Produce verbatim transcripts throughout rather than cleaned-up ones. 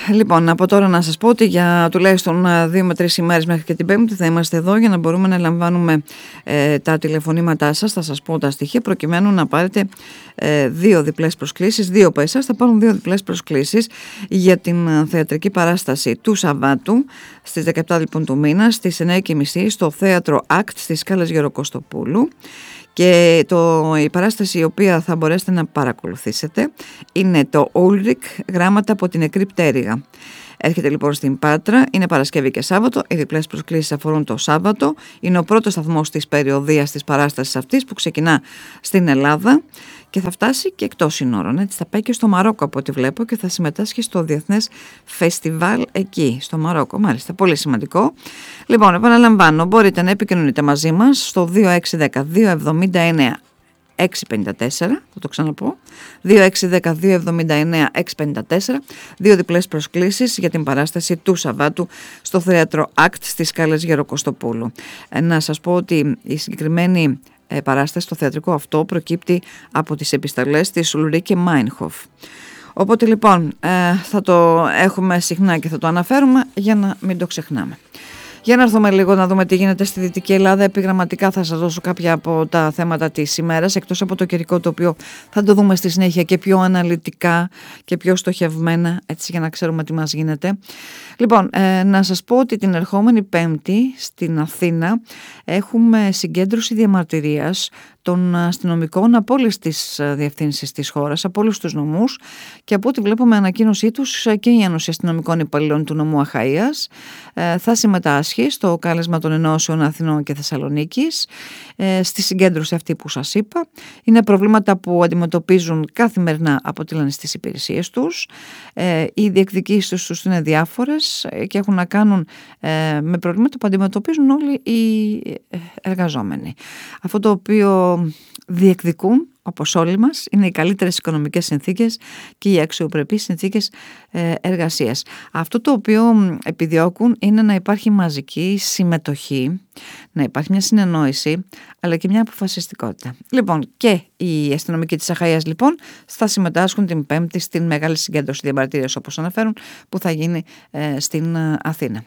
Λοιπόν, από τώρα να σας πω ότι για τουλάχιστον δύο με τρεις ημέρες μέχρι και την Πέμπτη θα είμαστε εδώ για να μπορούμε να λαμβάνουμε ε, τα τηλεφωνήματά σας. Θα σας πω τα στοιχεία προκειμένου να πάρετε ε, δύο διπλές προσκλήσεις. Δύο από εσάς θα πάρουν δύο διπλές προσκλήσεις για την θεατρική παράσταση του Σαββάτου στις δεκαεπτά λοιπόν του μήνα στις εννιά και μισή στο θέατρο Act στις Σκάλες Γεροκοστοπούλου. Και το, η παράσταση η οποία θα μπορέσετε να παρακολουθήσετε είναι το Ulrich, γράμματα από την νεκρή πτέρυγα. Έρχεται λοιπόν στην Πάτρα, είναι Παρασκευή και Σάββατο, οι διπλές προσκλήσεις αφορούν το Σάββατο. Είναι ο πρώτος σταθμός της περιοδίας της παράστασης αυτής που ξεκινά στην Ελλάδα και θα φτάσει και εκτός συνόρων. Έτσι, θα πάει και στο Μαρόκο από ό,τι βλέπω και θα συμμετάσχει στο Διεθνές Φεστιβάλ εκεί, στο Μαρόκο. Μάλιστα, πολύ σημαντικό. Λοιπόν, επαναλαμβάνω, μπορείτε να επικοινωνείτε μαζί μας στο δύο έξι ένα μηδέν δύο εβδομήντα εννέα έξι πενήντα τέσσερα, θα το ξαναπώ, δύο έξι ένα μηδέν δύο εβδομήντα εννέα έξι πενήντα τέσσερα, δύο διπλές προσκλήσεις για την παράσταση του Σαββάτου στο θέατρο Act στις Σκάλες Γεροκοστοπούλου. Ε, να σας πω ότι η συγκεκριμένη ε, παράσταση, το θεατρικό αυτό, προκύπτει από τις επιστολές της Ulrike Meinhof. Οπότε λοιπόν ε, θα το έχουμε συχνά και θα το αναφέρουμε για να μην το ξεχνάμε. Για να έρθουμε λίγο να δούμε τι γίνεται στη Δυτική Ελλάδα. Επιγραμματικά θα σας δώσω κάποια από τα θέματα της ημέρας, εκτός από το καιρικό, το οποίο θα το δούμε στη συνέχεια και πιο αναλυτικά και πιο στοχευμένα, έτσι, για να ξέρουμε τι μας γίνεται. Λοιπόν, ε, να σας πω ότι την ερχόμενη Πέμπτη στην Αθήνα έχουμε συγκέντρωση διαμαρτυρίας των αστυνομικών από όλες τις διευθύνσεις της χώρας, από όλους τους νομούς, και από ό,τι βλέπουμε ανακοίνωσή τους και η Ένωση Αστυνομικών Υπαλλήλων του νομού Αχαΐας ε, θα συμμετάσχει στο κάλεσμα των Ενώσεων Αθηνών και Θεσσαλονίκης ε, στη συγκέντρωση αυτή που σας είπα. Είναι προβλήματα που αντιμετωπίζουν καθημερινά, από ό,τι λένε στις υπηρεσίες τους. Ε, οι διεκδικήσεις τους είναι διάφορες και έχουν να κάνουν ε, με προβλήματα που αντιμετωπίζουν όλοι οι εργαζόμενοι. Αυτό το οποίο διεκδικούν, όπως όλοι μας, είναι οι καλύτερες οικονομικές συνθήκες και οι αξιοπρεπείς συνθήκες εργασίας. Αυτό το οποίο επιδιώκουν είναι να υπάρχει μαζική συμμετοχή, να υπάρχει μια συνεννόηση, αλλά και μια αποφασιστικότητα. Λοιπόν, και οι αστυνομικοί της Αχαΐας λοιπόν θα συμμετάσχουν την Πέμπτη στην μεγάλη συγκέντρωση διαμαρτυρίας, όπως αναφέρουν, που θα γίνει ε, στην Αθήνα.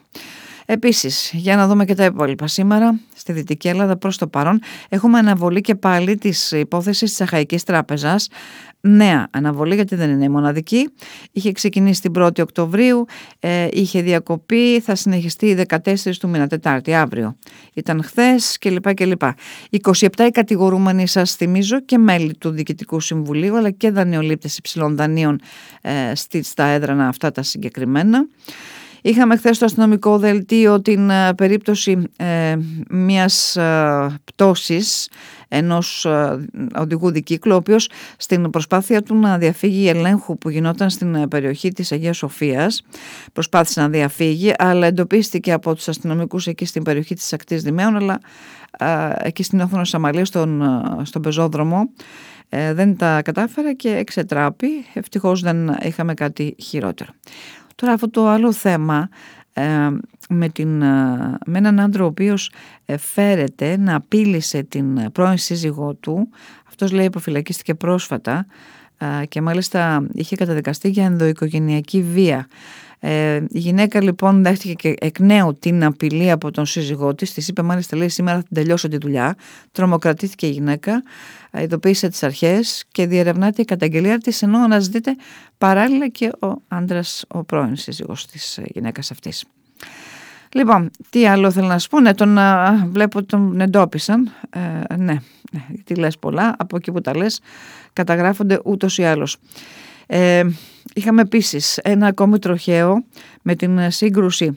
Επίσης, για να δούμε και τα υπόλοιπα. Σήμερα στη Δυτική Ελλάδα προς το παρόν έχουμε αναβολή και πάλι της υπόθεσης της Αχαϊκής Τράπεζας. Νέα αναβολή, γιατί δεν είναι η μοναδική. Είχε ξεκινήσει την πρώτη Οκτωβρίου, ε, είχε διακοπεί, θα συνεχιστεί η δεκατέσσερις του μήνα, Τετάρτη, αύριο. Ήταν χθες κλπ. κλπ. είκοσι επτά οι κατηγορούμενοι, σας θυμίζω, και μέλη του Διοικητικού Συμβουλίου, αλλά και δανειολήπτες υψηλών δανείων ε, στα έδρανα αυτά τα συγκεκριμένα. Είχαμε χθες στο αστυνομικό δελτίο την ε, περίπτωση ε, μιας ε, πτώσης ενός ε, οδηγού δικύκλου, ο οποίος στην προσπάθεια του να διαφύγει ελέγχου που γινόταν στην περιοχή της Αγίας Σοφίας, προσπάθησε να διαφύγει, αλλά εντοπίστηκε από τους αστυνομικούς εκεί στην περιοχή της Ακτής Δημαίων, αλλά ε, εκεί στην Όθωνο Σαμαλία, στον, στον πεζόδρομο, ε, δεν τα κατάφερε και εξετράπη. Ευτυχώς δεν είχαμε κάτι χειρότερο. Τώρα αυτό το άλλο θέμα ε, με, την, με έναν άντρα ο οποίος ε, φέρεται να απείλησε την πρώην σύζυγό του. Αυτός, λέει, υποφυλακίστηκε πρόσφατα ε, και μάλιστα είχε καταδικαστεί για ενδοοικογενειακή βία. Ε, η γυναίκα λοιπόν δέχτηκε και εκ νέου την απειλή από τον σύζυγό της. Της είπε μάλιστα, λέει, σήμερα θα την τελειώσω τη δουλειά. Τρομοκρατήθηκε η γυναίκα, ειδοποίησε τις αρχές και διερευνάται η καταγγελία της, ενώ αναζητείται παράλληλα και ο άντρας, ο πρώην σύζυγος της γυναίκας αυτής. Λοιπόν, τι άλλο θέλω να σου πω? Ναι, τον α, βλέπω ότι τον εντόπισαν. Ε, ναι, ναι, τι λες πολλά, από εκεί που τα λες καταγράφονται ούτως ή άλλως. Ε, είχαμε επίσης ένα ακόμη τροχαίο με την σύγκρουση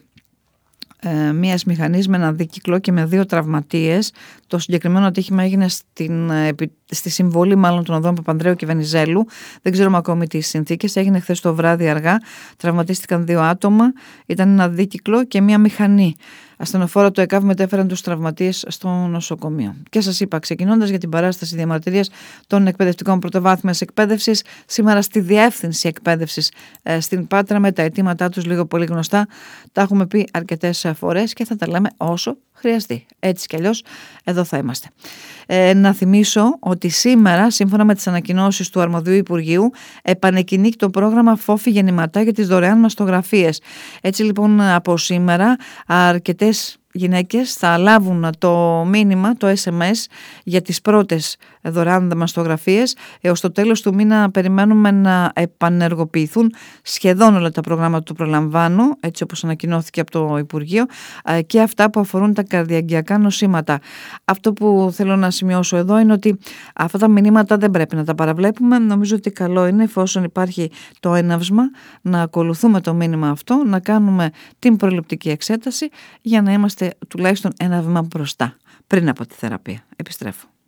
ε, μιας μηχανής με ένα δίκυκλο και με δύο τραυματίες. Το συγκεκριμένο ατύχημα έγινε στην, στη συμβολή μάλλον των οδών Παπανδρέου και Βενιζέλου. Δεν ξέρουμε ακόμη τις συνθήκες. Έγινε χθες το βράδυ αργά. Τραυματίστηκαν δύο άτομα. Ήταν ένα δίκυκλο και μια μηχανή. Ασθενοφόρα του ΕΚΑΒ μετέφεραν τους τραυματίες στο νοσοκομείο. Και σας είπα, ξεκινώντας για την παράσταση διαμαρτυρίας των εκπαιδευτικών πρωτοβάθμιας εκπαίδευσης, σήμερα στη Διεύθυνση Εκπαίδευσης ε, στην Πάτρα, με τα αιτήματά τους λίγο πολύ γνωστά. Τα έχουμε πει αρκετές φορές και θα τα λέμε όσο χρειαστεί. Έτσι κι αλλιώς εδώ θα είμαστε. Ε, να θυμίσω ότι σήμερα, σύμφωνα με τις ανακοινώσεις του Αρμοδίου Υπουργείου, επανεκκινεί το πρόγραμμα Φόφη Γεννηματά για τις δωρεάν μαστογραφίες. Έτσι λοιπόν από σήμερα αρκετές γυναίκες θα λάβουν το μήνυμα, το ες εμ ες για τις πρώτες δωρεάν μαστογραφίες. Έως το τέλος του μήνα περιμένουμε να επανεργοποιηθούν σχεδόν όλα τα προγράμματα του προλαμβάνου, έτσι όπως ανακοινώθηκε από το Υπουργείο, και αυτά που αφορούν τα καρδιαγγειακά νοσήματα. Αυτό που θέλω να σημειώσω εδώ είναι ότι αυτά τα μηνύματα δεν πρέπει να τα παραβλέπουμε. Νομίζω ότι καλό είναι, εφόσον υπάρχει το έναυσμα, να ακολουθούμε το μήνυμα αυτό, να κάνουμε την προληπτική εξέταση για να είμαστε τουλάχιστον ένα βήμα μπροστά πριν από τη θεραπεία. Επιστρέφω.